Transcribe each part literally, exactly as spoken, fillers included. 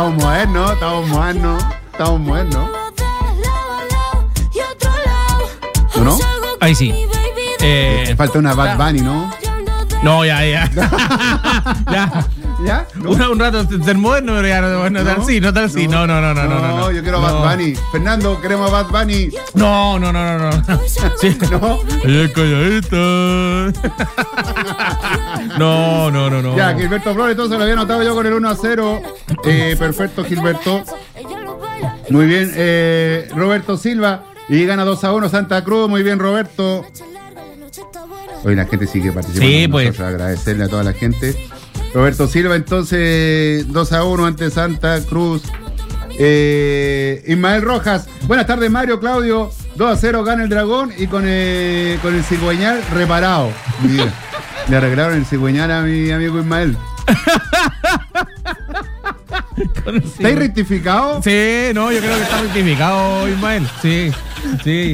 Estamos modernos, estamos modernos, estamos modernos. ¿O no? Ahí sí. Eh, Falta una Bad Bunny, ¿no? No, ya, ya. ya. ¿Ya? ¿No? Un, un rato ser moderno, pero ya no, no, no tan así, no tan así. No, no, no, no, no. No, no, yo quiero a no. Bad Bunny. Fernando, queremos a Bad Bunny. No, no, no, no, no. Sí. ¿No? Ella calladita. No, no, no, no. Ya, Gilberto Flores, entonces lo había anotado yo con el uno a cero. Eh, perfecto, Gilberto. Muy bien, eh, Roberto Silva. Y gana dos a uno Santa Cruz. Muy bien, Roberto. Hoy la gente sigue participando. Sí, pues. Agradecerle a toda la gente. Roberto Silva, entonces, dos a uno ante Santa Cruz. Eh, Ismael Rojas. Buenas tardes, Mario, Claudio. dos a cero gana el Dragón y con, eh, con el cigüeñal reparado. Mira, le arreglaron el cigüeñal a mi amigo Ismael. ¿Estáis rectificado? Sí, no, yo creo que está rectificado, Ismael. Sí, sí.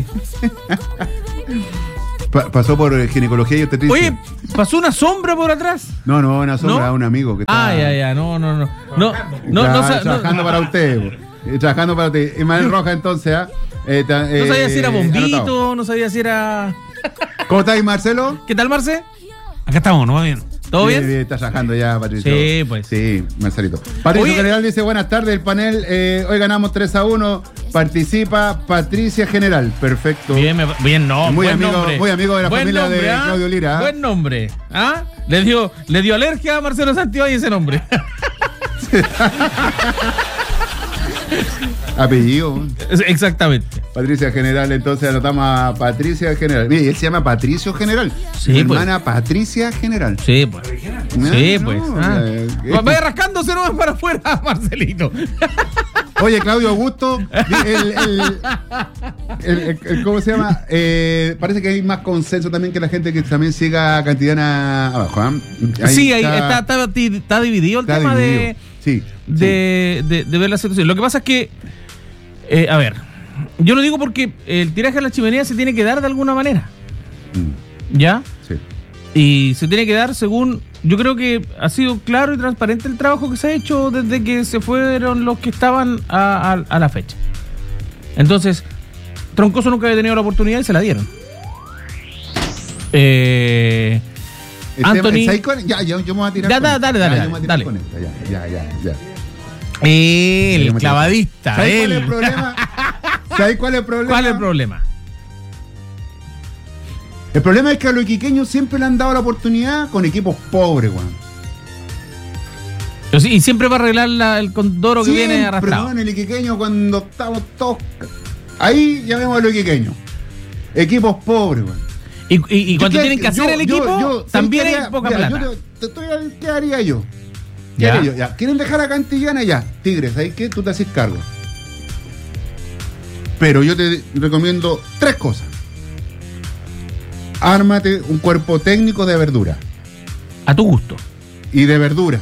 Pa- pasó por eh, ginecología y obstetricia. Oye, ¿pasó una sombra por atrás? No, no, una sombra, ¿No? un amigo que está. Ah, ya, ya, no, no, no. No, no, Tra- no, sa- trabajando no, para usted. eh, Trabajando para usted. Ismael Rojas, entonces, ¿ah? Eh, ta- no sabía eh, si era bombito, anotado. no sabía si era. ¿Cómo estáis, Marcelo? ¿Qué tal, Marce? Acá estamos, ¿no? Bien. ¿Todo bien? Está trabajando ya, Patricio. Sí, pues. Sí, Marcelito. Patricio Oye. General dice, buenas tardes, el panel. Eh, hoy ganamos tres a uno. Participa Patricia General. Perfecto. Bien, me- bien, no. Muy buen amigo- nombre. muy amigo de la Buen familia nombre, de ¿ah? Claudio Lira, ¿ah? Buen nombre. ¿Ah? Le dio, le dio alergia a Marcelo Santibáñez ese nombre. Apellido. Exactamente. Patricia General, entonces anotamos a Patricia General. Mire, él se llama Patricio General. Sí, Mi pues. hermana Patricia General. Sí, pues. No, Sí, no, pues. Ah. eh, ¿qué? Vaya rascándose nomás para afuera, Marcelito. Oye, Claudio Augusto, el, el, el- el- el- ¿cómo se llama? Eh, parece que hay más consenso también que la gente que también siga a Cantillana abajo. ¿Ah? Sí, ahí está, está, está, está dividido el está tema dividido. de, Sí, de, de, de ver la situación. Lo que pasa es que, eh, a ver, yo lo digo porque el tiraje a la chimenea se tiene que dar de alguna manera. sí. Mm, ¿Ya? sí. Y se tiene que dar según, yo creo que ha sido claro y transparente el trabajo que se ha hecho desde que se fueron los que estaban a, a, a la fecha. Entonces, Troncoso nunca había tenido la oportunidad y se la dieron. Eh, El Anthony- tema- ¿sabes cuál? Ya, ya, yo me voy a tirar Ya, con da- esta. dale, Ya, dale, yo me voy a tirar dale. con esta. Ya, ya, ya, ya. el Yo me clavadista, ¿Sabes cuál es él. el problema? ¿Sabes cuál es el problema? ¿Cuál es el problema? El problema es que a los iquiqueños siempre le han dado la oportunidad con equipos pobres, weón. Pero sí, y siempre va a arreglar la- el condoro que viene arrastrado. Perdón, el iquiqueño cuando estamos todos. Ahí llamemos a los iquiqueños. Equipos pobres, weón. Y, y- y cuando ¿Qué- tienen que hacer yo- el yo- equipo, yo- ¿sabes también qué hay haría? poca Mira, plata. yo te- te estoy- ¿Qué haría yo? ¿Qué Ya. haría yo? Ya. ¿Quieren dejar a Cantillana? Ya. Tigres, ¿sabes qué? Tú te haces cargo. Pero yo te recomiendo tres cosas. Ármate un cuerpo técnico de verdura. A tu gusto. Y de verdura.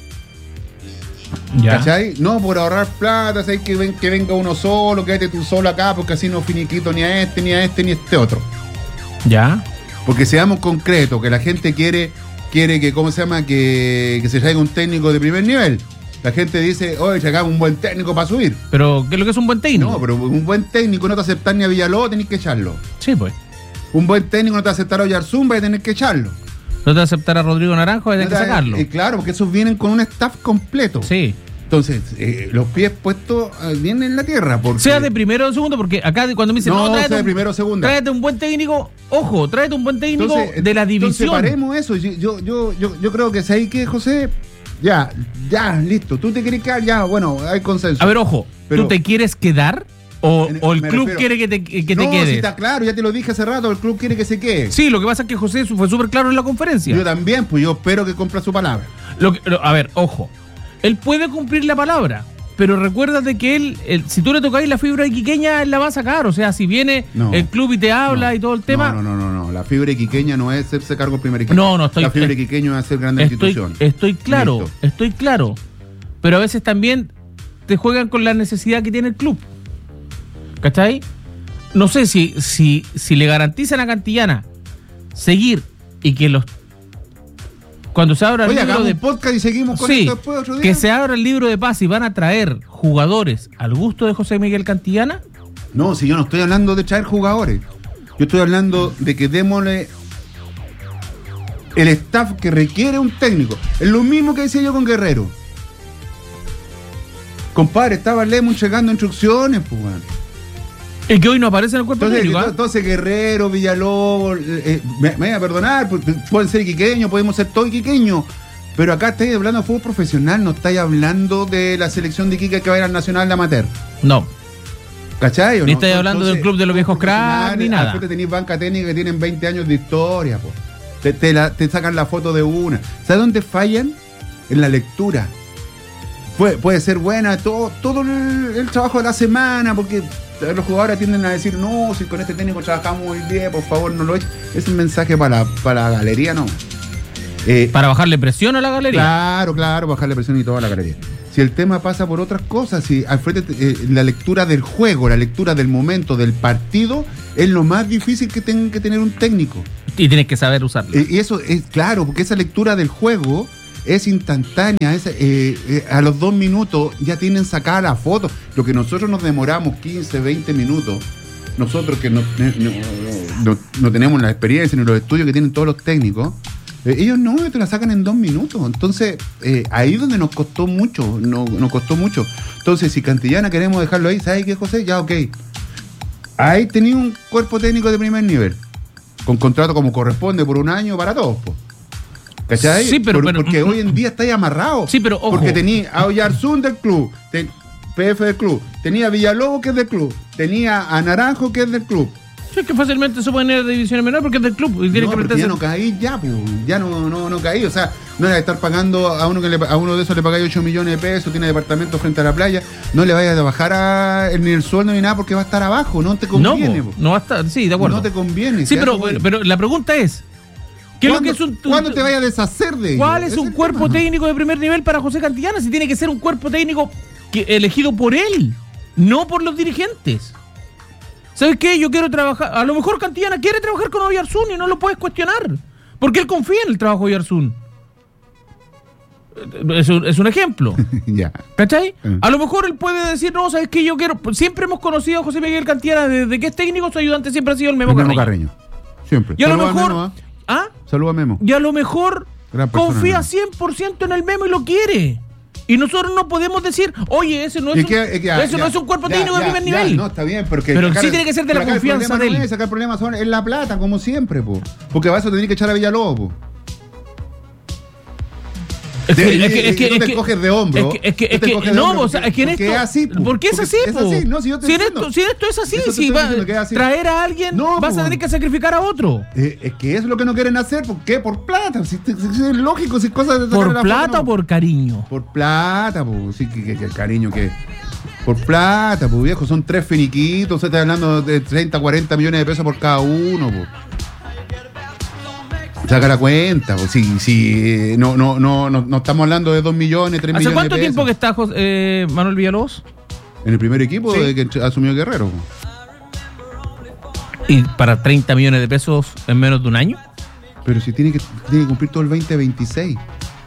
Ya. ¿Cachai? No por ahorrar plata, ¿sabes? Que, ven, que venga uno solo, quédate tú solo acá, porque así no finiquito ni a este, ni a este, ni a este otro. Ya. Porque seamos concretos, que la gente quiere, quiere que, ¿cómo se llama? Que, que se traiga un técnico de primer nivel. La gente dice, oye, sacamos un buen técnico para subir. Pero, ¿qué es lo que es un buen técnico? No, pero un buen técnico no te aceptar ni a Villalobos, tenés que echarlo. Sí, pues. Un buen técnico no te aceptar a Oyarzumba y tenés que echarlo. No te aceptar a Rodrigo Naranjo, hay No que te- sacarlo. eh, claro, porque esos vienen con un staff completo. Sí. Entonces, eh, los pies puestos eh, bien en la tierra. Porque... Sea de primero o de segundo, porque acá cuando me dicen, No, no, tráete, sea de un, primero o segunda. tráete un buen técnico, ojo, tráete un buen técnico Entonces, de la entonces división. separemos eso. Yo, yo, yo, yo, yo creo que es ahí que, José, ya, ya, listo. Tú te quieres quedar, ya, bueno, hay consenso. A ver, ojo, Pero- ¿tú te quieres quedar o, En- o el me club refiero- quiere que te, que te no, quedes? si está claro, ya te lo dije hace rato, el club quiere que se quede. Sí, lo que pasa es que José fue súper claro en la conferencia. Yo también, pues yo espero que cumpla su palabra. Lo que- lo- a ver, ojo, él puede cumplir la palabra, pero recuérdate que él, él- si tú le tocáis la fibra iquiqueña, él la va a sacar. O sea, si viene No. el club y te habla No, y todo el tema. No, no, no, no, no. La fibra iquiqueña no es hacerse cargo del primer equipo. No, no, estoy- La fibra es- iquiqueña es hacer grande Estoy, institución. estoy claro, Listo. estoy claro. Pero a veces también te juegan con la necesidad que tiene el club. ¿Cachai? No sé si, si, si le garantizan a Cantillana seguir y que los cuando se abra el Oye, libro hagamos de un podcast y seguimos con sí, esto después otro día. que se abra el libro de paz y van a traer jugadores al gusto de José Miguel Cantillana. No, si yo no estoy hablando de traer jugadores. Yo estoy hablando de que démosle el staff que requiere un técnico. Es lo mismo que decía yo con Guerrero. Compadre, estaba Lemon llegando instrucciones, pues, bueno. El que hoy no aparece en el cuerpo Entonces, técnico. ¿eh? entonces Guerrero, Villalobos, eh, me, me voy a perdonar, pues, pueden ser iquiqueños, podemos ser todos iquiqueños, pero acá estáis hablando de fútbol profesional, no estáis hablando de la selección de Iquique que va a ir al Nacional de Amateur. No. ¿Cachai? Ni no? estáis hablando del club de los viejos cracks, ni nada. Después te tenéis banca técnica que tienen veinte años de historia, pues. Te, te, la, te sacan la foto de una. ¿Sabes dónde fallan? En la lectura. Puede, puede ser buena todo, todo el, el trabajo de la semana, porque los jugadores tienden a decir, no, si con este técnico trabajamos muy bien, por favor no lo echen. Es un mensaje para, para la galería, no. Eh, Para bajarle presión a la galería. Claro, claro, bajarle presión y toda la galería. Si el tema pasa por otras cosas, si al frente eh, la lectura del juego, la lectura del momento, del partido, es lo más difícil que tenga que tener un técnico. Y tienes que saber usarlo. Eh, y eso es claro, porque esa lectura del juego es instantánea, es, eh, eh, a los dos minutos ya tienen sacada la foto. Lo que nosotros nos demoramos quince, veinte minutos, nosotros que no, no, no, no tenemos la experiencia ni los estudios que tienen todos los técnicos, eh, ellos no, te la sacan en dos minutos. Entonces, eh, ahí es donde nos costó mucho, no, nos costó mucho. Entonces, si Cantillana queremos dejarlo ahí, ¿sabes qué, José? Ya, ok. Ahí tenía un cuerpo técnico de primer nivel, con contrato como corresponde por un año para todos, pues. ¿Cachai? Sí, pero, Por, pero porque hoy en día estáis amarrados. Sí, pero ojo. Porque tenía a Oyarzún del club, te, P F del club, tenía a Villalobos que es del club, tenía a Naranjo que es del club. Sí, es que fácilmente se pueden ir de divisiones menores porque es del club y tiene No, que porque meterse. ya no caí, ya, pues, ya no, no, no caí. O sea, no era de estar pagando a uno que le, a uno de esos le pagáis ocho millones de pesos, tiene departamento frente a la playa, no le vayas a bajar a, ni el sueldo ni nada porque va a estar abajo, no te conviene. No, po. no va a estar, sí, de acuerdo. No te conviene. Sí, si pero, eso voy. pero la pregunta es, ¿qué es lo que es un, ¿Cuándo te vayas a deshacer de ellos? ¿cuál es Ese un el cuerpo tema. técnico de primer nivel para José Cantillana? Si tiene que ser un cuerpo técnico que, elegido por él, no por los dirigentes. ¿Sabes qué? Yo quiero trabajar. A lo mejor Cantillana quiere trabajar con Oyarzún y no lo puedes cuestionar. Porque él confía en el trabajo de Oyarzún. Es un, es un ejemplo. Ya. ¿Cachai? Mm. A lo mejor él puede decir, no, ¿sabes qué? Yo quiero. Siempre hemos conocido a José Miguel Cantillana desde que es técnico, su ayudante siempre ha sido el Memo, El Memo Carreño. Carreño. Siempre. Y a lo Saluda mejor. Memo, ¿eh? ¿Ah? Saluda a Memo. Y a lo mejor Gran persona, confía Memo. cien por ciento en el Memo y lo quiere. Y nosotros no podemos decir, oye, ese no es, Y un, que- y que- ya, ese no ya, es un cuerpo ya, técnico de ya, primer ya, nivel. No, está bien, porque Pero acá- sí tiene que ser de la pero acá el confianza problema de él. No es, acá el problema son, es la plata, como siempre, po. Porque vas a tener que echar a Villalobos, po. Es que, De- es que, y- es que, y tú es te que- coges de hombro. Es que, es que, Tú es te que- coges de no, hombro o sea, porque- es que en porque esto, es así, po. ¿por qué es Porque así, es po? así, no, si yo te si, en entiendo. esto, si en esto es así, Eso te si estoy va diciendo que es así. traer a alguien, No, vas po. a tener que sacrificar a otro. Eh, es que eso es lo que no quieren hacer. ¿Por qué? Por plata. Si, si- si es lógico, si es cosa de sacarle ¿Por la plata foto, no. o por cariño? Por plata, pues. Sí, que, que, que cariño, que. Por plata, pues viejo, son tres finiquitos. Usted está hablando de treinta, cuarenta millones de pesos por cada uno, pues. Saca la cuenta, pues. Si, si no, no, no, no, no estamos hablando de dos millones, tres ¿Hace millones cuánto de pesos. tiempo que está Jos- eh, Manuel Villalobos? En el primer equipo Sí. de que asumió Guerrero. ¿Y para treinta millones de pesos en menos de un año? Pero si tiene que, tiene que cumplir todo el veinte veintiséis.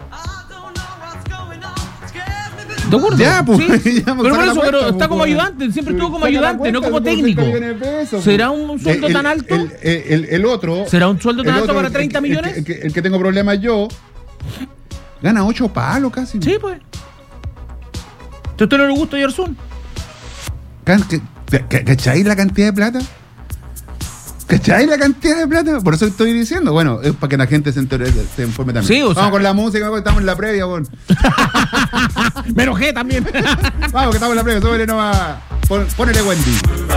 ¿De acuerdo? Ya, pues, Sí. ya, pues, Pero por saca la eso, cuenta, pero está pues, como pues. ayudante, siempre estuvo como Saca la ayudante, no cuenta, como pues, técnico. treinta millones de pesos, ¿Será pues. un sueldo El- tan el- alto? El, el- el otro. ¿Será un sueldo tan el alto otro, para el- treinta el- millones? El, que, el que tengo problemas yo. Gana ocho palos casi. Sí, pues. ¿A usted no le gusta Oyarzún? Can- que- que- ¿Cachai la cantidad de plata? ¿Cachai la cantidad de plata? Por eso estoy diciendo. Bueno, es para que la gente se, entere, se informe también. Sí, o sea- Vamos con la música, porque estamos en la previa, bueno. Me enojé también. Vamos, que estamos en la previa. Sobre no va. Pon, ponele Wendy.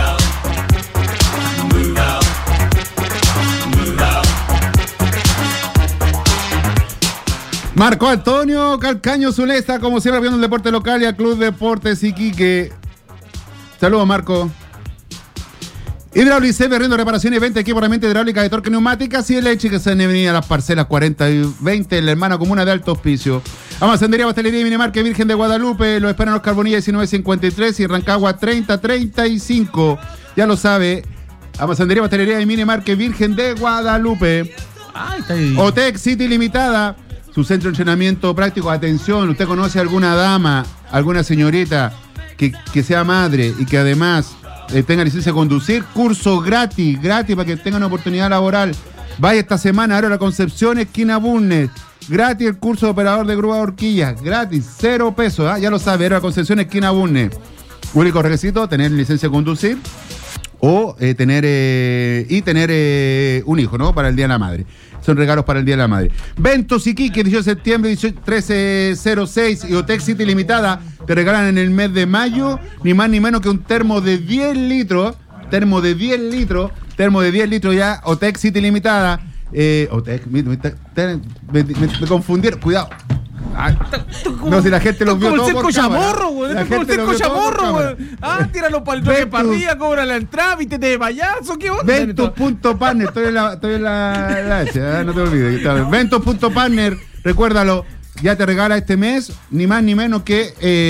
Marco Antonio Calcaño Zulesta, como siempre, viendo el deporte local y al Club Deportes Iquique. Saludos, Marco. Hidráulice, berriendo reparaciones y venta de equipo herramienta hidráulica de torque neumáticas y leche que se han venido a las parcelas cuarenta y veinte en la hermana comuna de Alto Hospicio. Almacenería, pastelería y minimarque Virgen de Guadalupe. Lo esperan los Carbonilla diecinueve cincuenta y tres y Rancagua treinta treinta y cinco. Ya lo sabe. Almacenería, pastelería y minimarque Virgen de Guadalupe. Ay, está ahí. Otec City Limitada. su centro de entrenamiento práctico. Atención, usted conoce a alguna dama, alguna señorita que, que sea madre y que además eh, tenga licencia de conducir, curso gratis, gratis para que tenga una oportunidad laboral. Vaya esta semana, ahora la Concepción, esquina Bulnes. Gratis el curso de operador de grúa horquillas, gratis, cero pesos, ¿eh? Ya lo sabe, ahora la Concepción, esquina Bulnes. Único requisito, tener licencia de conducir o eh, tener eh, y tener eh, un hijo, ¿no? Para el Día de la Madre. Son regalos para el Día de la Madre. Ventos Iquique, dieciocho de septiembre, trece cero seis y Otec City Limitada te regalan en el mes de mayo ni más ni menos que un termo de diez litros, termo de diez litros, termo de diez litros ya, Otec City Limitada. Eh, Otec, me, me, me, me, me confundieron, cuidado. Ay, no, si la gente los vio todo por cámara. La gente los vio todo por cámara. Ah, tíralo para el toque para arriba, cobra la entrada, vítete de payaso, ¿qué onda? Ventus punto partner, estoy en la, estoy en la, la H, ¿eh? No te olvides. Ventus punto partner, recuérdalo, ya te regala este mes, ni más ni menos que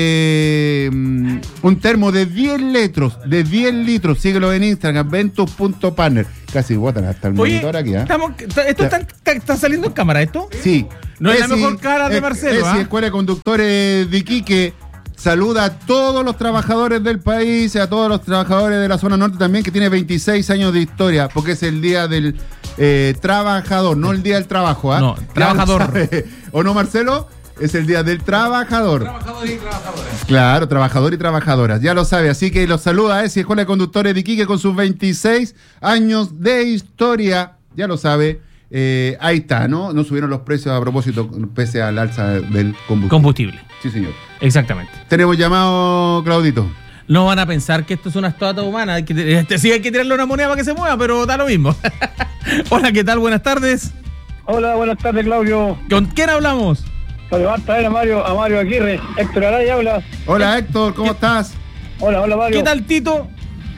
eh, un termo de diez litros, de diez litros, síguelo en Instagram, Ventus punto partner. Casi botan hasta el Oye, monitor aquí, ¿eh? Estamos, ¿esto está, está, está saliendo en cámara esto? Sí. No es Esi, la mejor cara de Marcelo, Esi, ¿ah? Escuela de Conductores de Iquique saluda a todos los trabajadores del país, a todos los trabajadores de la zona norte también, que tiene veintiséis años de historia, porque es el día del eh, trabajador, no el día del trabajo, ¿ah? ¿eh? No, trabajador. ¿O no, Marcelo? Es el día del trabajador. Trabajadores y trabajadoras. Claro, trabajador y trabajadoras, ya lo sabe. Así que los saluda a Esi, Escuela de Conductores de Iquique, con sus veintiséis años de historia, ya lo sabe. Eh, ahí está, ¿no? No subieron los precios a propósito, pese al alza del combustible. Combustible. Sí, señor. Exactamente. Tenemos llamado, Claudito. No van a pensar que esto es una estatua humana. Hay que, este, sí, hay que tirarle una moneda para que se mueva, pero da lo mismo. Hola, ¿qué tal? Buenas tardes. Hola, buenas tardes, Claudio. ¿Con quién hablamos? Saludar también a Mario, a Mario Aguirre. Héctor Araya habla. Hola, Héctor, ¿cómo estás? Hola, hola, Mario. ¿Qué tal, Tito?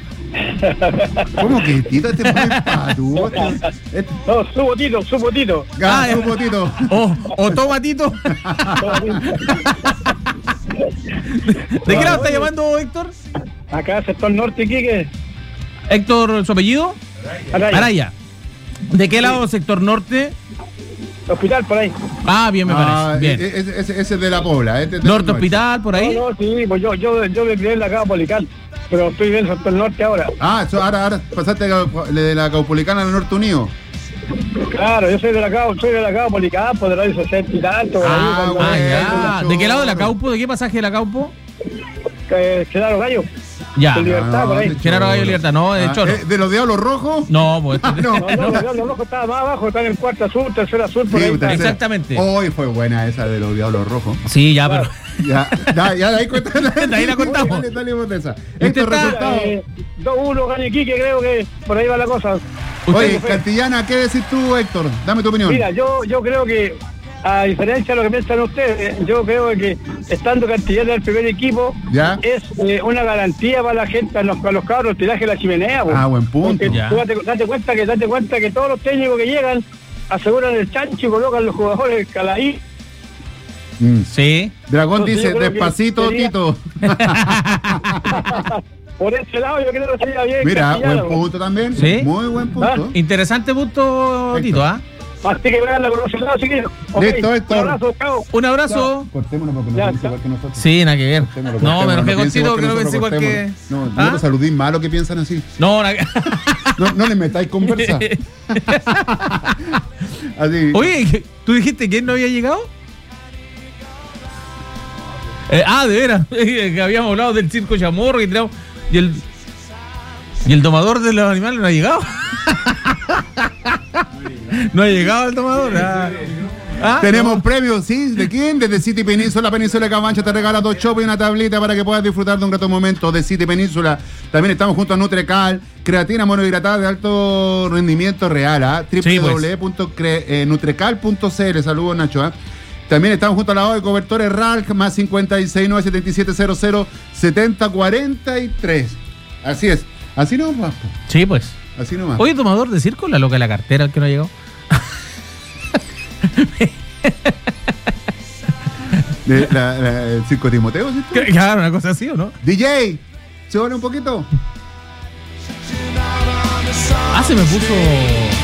¿Cómo que Tito? Este fue patu. Este... No, su botito, su botito. Ah, Ah, su botito. O, o toma, Tito. ¿De qué lado está llamando, Héctor? Acá, sector norte, Iquique. Héctor, ¿su apellido? Araya. Araya. ¿De qué lado, sector norte? Hospital, por ahí. Ah, bien, me Ah, parece. Bien. Ese, ese, ese es de la Pobla. Este es de Norte Hospital, por ahí. No, no, sí, pues yo, yo, yo me crié en la Cava Polical, pero estoy en el sector norte ahora. Ah, eso, ahora, ahora pasaste de la Caupolicana al Norte Unido. Claro, yo soy de la Cava, soy de la Cava Polical, por el año sesenta y tanto. Ah, ahí, bueno. Ah, ya. ¿De qué lado de la choro. Caupo? ¿De qué pasaje de la Caupo? Que Genaro Gallo. Ya. De Libertad, por ahí. Genaro Gallo Libertad, no, de Ah, Choro. ¿eh, ¿De los Diablos Rojos? No, pues. Ah, no. No, no, no, los rojos estaba más abajo, está en el cuarto azul, tercero azul, por Sí, ahí. está. tercera. Exactamente. Hoy fue buena esa de los Diablos Rojos. Sí, ya, pero. Ya, ya, ya de ahí cuenta. De ahí la contamos. Dale, dale, de esa. Usted Estos está, resultados. Eh, dos uno gana Iquique, creo que por ahí va la cosa. Oye, Cantillana, ¿qué decís tú, Héctor? Dame tu opinión. Mira, yo, yo creo que, a diferencia de lo que piensan ustedes, yo creo que estando Cantillana en el primer equipo, ¿Ya? es eh, una garantía para la gente, a los, a los cabros, el tiraje de la chimenea. Po. Ah, buen punto. Porque Ya. tú date, date cuenta que date cuenta que todos los técnicos que llegan aseguran el chancho y colocan los jugadores calaí. Mm. Sí. Dragón Entonces, dice, yo creo que despacito, sería- Tito. Por ese lado yo creo que sería bien. Mira, Cantillana, buen po. punto también. Sí. Muy buen punto. Interesante punto, Tito, ¿ah? Así que vean la conocida, chiquillos. Ok, Listo, Héctor. Un abrazo, chao. Un abrazo. Cortémonos porque no Ya, piense ya. igual que nosotros. Sí, nada que ver. Cortémonos, No, me cortémonos, enojé con piense Tito igual que no nosotros, pensé igual que. cortémonos. No, ¿Ah? no te saludís malo que piensan así. No, nada No, no le metáis conversa. Así. Oye, ¿tú dijiste que él no había llegado? Eh, ah, de veras, que habíamos hablado del circo Chamorro y, tenemos- y el y el domador de los animales no ha llegado. No ha llegado el domador. Ah. Ah, Tenemos no. premios, ¿sí? ¿De quién? Desde City Península, Península de Cabancha te regala dos chopos y una tablita para que puedas disfrutar de un grato momento de City Península. También estamos junto a Nutrecal, creatina monohidratada de alto rendimiento real, ¿ah? Sí, w w pues. w punto nutrecal punto c l. Saludos, Nacho, ¿ah? También estamos junto a la O de cobertores R A L, más cincuenta y seis nueve setenta y siete cero cero setenta cuarenta y tres. Así es. Así nomás, po. Sí, pues. Así nomás. Oye, domador de circo, la loca de la cartera, el que no ha llegado. De, la, la- el circo Timoteo, ¿sí? Claro, una cosa así, ¿o no? D J, ¿se un poquito? Ah, se me puso.